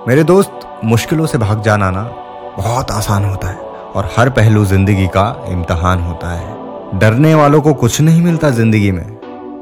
मेरे दोस्त, मुश्किलों से भाग जाना ना बहुत आसान होता है और हर पहलू जिंदगी का इम्तिहान होता है। डरने वालों को कुछ नहीं मिलता जिंदगी में,